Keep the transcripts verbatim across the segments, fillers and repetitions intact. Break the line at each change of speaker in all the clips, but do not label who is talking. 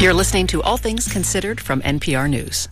You're listening to All Things Considered from N P R News.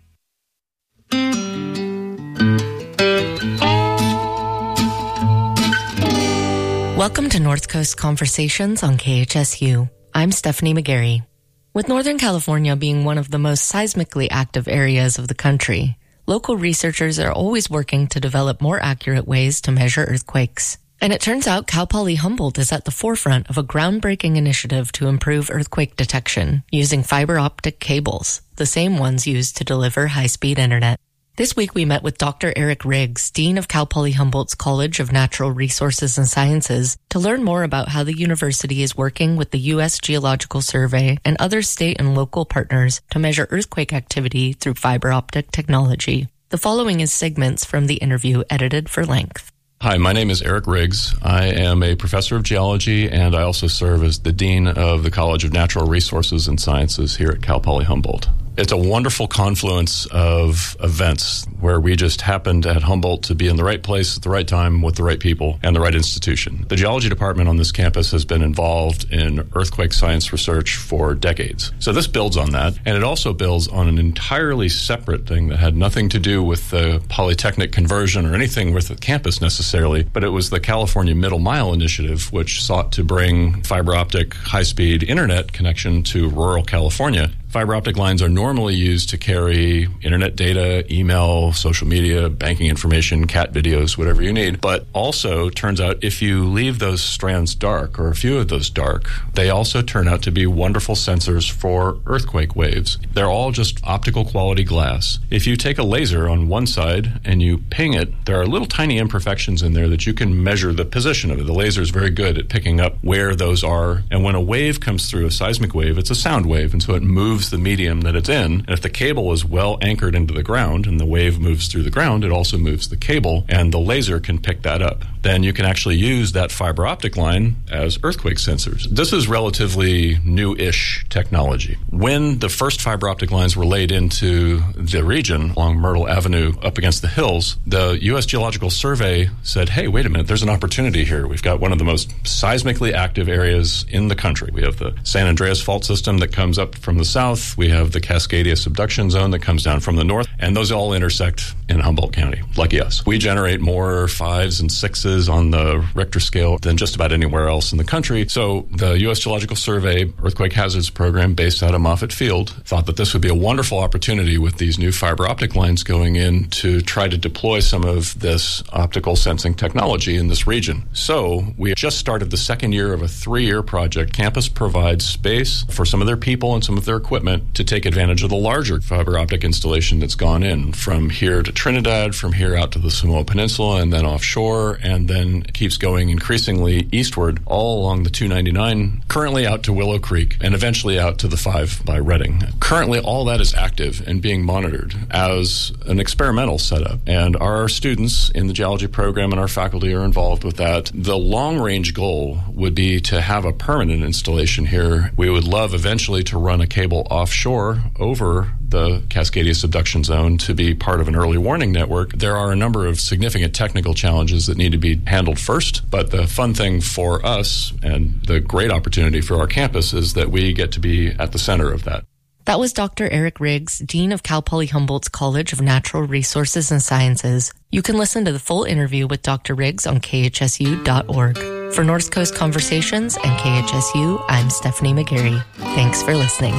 Welcome to North Coast Conversations on K H S U. I'm Stephanie McGarry. With Northern California being one of the most seismically active areas of the country, local researchers are always working to develop more accurate ways to measure earthquakes. And it turns out Cal Poly Humboldt is at the forefront of a groundbreaking initiative to improve earthquake detection using fiber optic cables, the same ones used to deliver high-speed internet. This week we met with Doctor Eric Riggs, Dean of Cal Poly Humboldt's College of Natural Resources and Sciences, to learn more about how the university is working with the U S Geological Survey and other state and local partners to measure earthquake activity through fiber optic technology. The following is segments from the interview edited for length.
Hi, my name is Eric Riggs. I am a professor of geology, and I also serve as the Dean of the College of Natural Resources and Sciences here at Cal Poly Humboldt. It's a wonderful confluence of events where we just happened at Humboldt to be in the right place at the right time with the right people and the right institution. The geology department on this campus has been involved in earthquake science research for decades. So this builds on that, and it also builds on an entirely separate thing that had nothing to do with the Polytechnic conversion or anything with the campus necessarily, but it was the California Middle Mile Initiative, which sought to bring fiber optic high-speed internet connection to rural California. Fiber optic lines are normally used to carry internet data, email, social media, banking information, cat videos, whatever you need. But also, turns out if you leave those strands dark, or a few of those dark, they also turn out to be wonderful sensors for earthquake waves. They're all just optical quality glass. If you take a laser on one side and you ping it, there are little tiny imperfections in there that you can measure the position of it. The laser is very good at picking up where those are. And when a wave comes through, a seismic wave, it's a sound wave, and so it moves the medium that it's in. And if the cable is well anchored into the ground and the wave moves through the ground, it also moves the cable, and the laser can pick that up. Then you can actually use that fiber optic line as earthquake sensors. This is relatively new-ish technology. When the first fiber optic lines were laid into the region along Myrtle Avenue up against the hills, the U S Geological Survey said, hey, wait a minute, there's an opportunity here. We've got one of the most seismically active areas in the country. We have the San Andreas Fault System that comes up from the south. We have the Cascadia Subduction Zone that comes down from the north, and those all intersect in Humboldt County. Lucky us. We generate more fives and sixes on the Richter scale than just about anywhere else in the country. So the U S Geological Survey Earthquake Hazards Program, based out of Moffett Field, thought that this would be a wonderful opportunity with these new fiber optic lines going in to try to deploy some of this optical sensing technology in this region. So we just started the second year of a three-year project. Campus provides space for some of their people and some of their equipment to take advantage of the larger fiber optic installation that's gone in from here to Trinidad, from here out to the Samoa Peninsula, and then offshore, and then keeps going increasingly eastward all along the two ninety-nine, currently out to Willow Creek, and eventually out to the five by Redding. Currently, all that is active and being monitored as an experimental setup, and our students in the geology program and our faculty are involved with that. The long-range goal would be to have a permanent installation here. We would love eventually to run a cable offshore over the Cascadia Subduction Zone to be part of an early warning network. There are a number of significant technical challenges that need to be handled first, but the fun thing for us and the great opportunity for our campus is that we get to be at the center of that.
That was Doctor Eric Riggs, Dean of Cal Poly Humboldt's College of Natural Resources and Sciences. You can listen to the full interview with Doctor Riggs on K H S U dot org. For North Coast Conversations and K H S U, I'm Stephanie McGarry. Thanks for listening.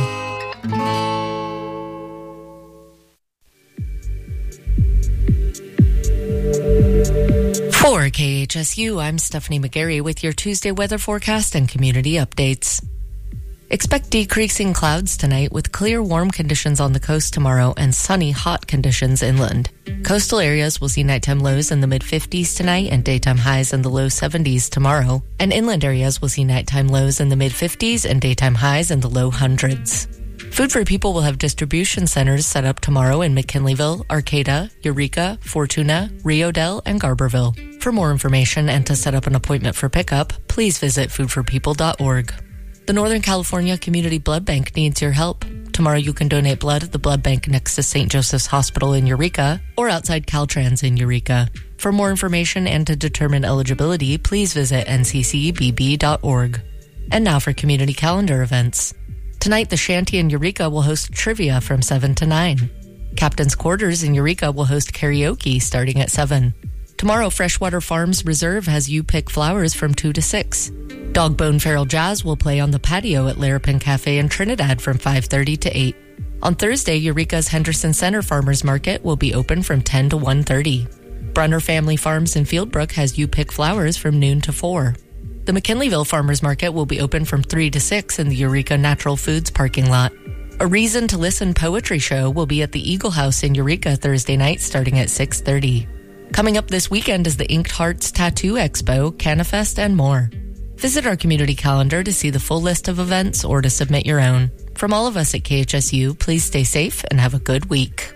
For K H S U, I'm Stephanie McGarry with your Tuesday weather forecast and community updates. Expect decreasing clouds tonight with clear, warm conditions on the coast tomorrow and sunny, hot conditions inland. Coastal areas will see nighttime lows in the mid-fifties tonight and daytime highs in the low seventies tomorrow. And inland areas will see nighttime lows in the mid-fifties and daytime highs in the low hundreds. Food for People will have distribution centers set up tomorrow in McKinleyville, Arcata, Eureka, Fortuna, Rio Dell, and Garberville. For more information and to set up an appointment for pickup, please visit food for people dot org. The Northern California Community Blood Bank needs your help. Tomorrow you can donate blood at the blood bank next to Saint Joseph's Hospital in Eureka or outside Caltrans in Eureka. For more information and to determine eligibility, please visit N C C B B dot org. And now for community calendar events. Tonight, the Shanty in Eureka will host trivia from seven to nine. Captain's Quarters in Eureka will host karaoke starting at seven. Tomorrow, Freshwater Farms Reserve has You Pick Flowers from two to six. Dogbone Feral Jazz will play on the patio at Larapin Cafe in Trinidad from five thirty to eight. On Thursday, Eureka's Henderson Center Farmers Market will be open from ten to one thirty. Brunner Family Farms in Fieldbrook has You Pick Flowers from noon to four. The McKinleyville Farmers Market will be open from three to six in the Eureka Natural Foods parking lot. A Reason to Listen poetry show will be at the Eagle House in Eureka Thursday night starting at six thirty. Coming up this weekend is the Inked Hearts Tattoo Expo, Canifest, and more. Visit our community calendar to see the full list of events or to submit your own. From all of us at K H S U, please stay safe and have a good week.